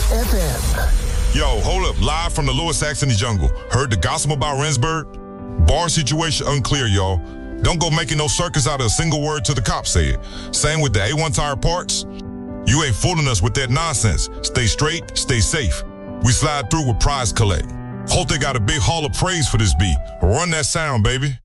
FM. Yo, hold up. Live from the Lower Saxony jungle. Heard the gossip about Rendsburg? Bar situation unclear, y'all. Don't go making no circus out of a single word till the cops say it. Same with the A1 Tire Parts. You ain't fooling us with that nonsense. Stay straight, stay safe. We slide through with prize collect. Hope they got a big hall of praise for this beat. Run that sound, baby.